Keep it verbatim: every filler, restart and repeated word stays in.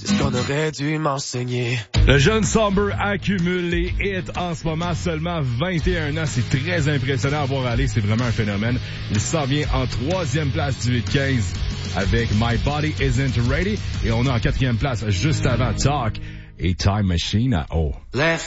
c'est ce qu'on aurait dû m'enseigner. Le jeune Somber accumule les hits en ce moment, seulement vingt et un ans. C'est très impressionnant à voir aller, c'est vraiment un phénomène. Il s'en vient en troisième place du huit quinze avec My Body Isn't Ready. Et on a en quatrième place, juste avant, Talk et Time Machine à O.